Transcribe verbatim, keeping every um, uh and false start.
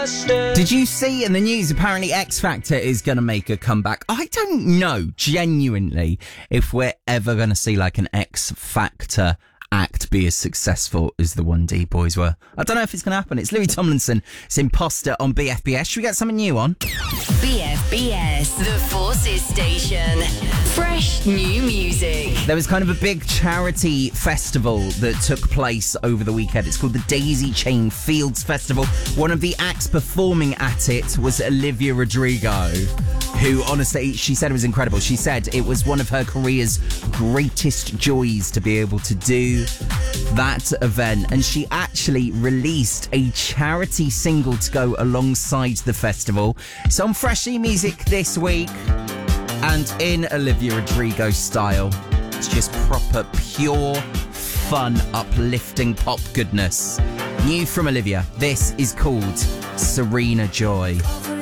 Did you see in the news, apparently X Factor is going to make a comeback? I don't know, genuinely, if we're ever going to see like an X Factor act be as successful as the one D boys were. I don't know if it's going to happen. It's Louis Tomlinson. It's Imposter on B F B S. Should we get something new on? B F B S, the Forces Station. Fresh new music. There was kind of a big charity festival that took place over the weekend. It's called the Daisy Chain Fields Festival. One of the acts performing at it was Olivia Rodrigo, who honestly, she said it was incredible. She said it was one of her career's greatest joys to be able to do that event. And she actually released a charity single to go alongside the festival. It's on Fresh New Music this week. And in Olivia Rodrigo style, it's just proper, pure, fun, uplifting pop goodness. New from Olivia, this is called Serena Joy.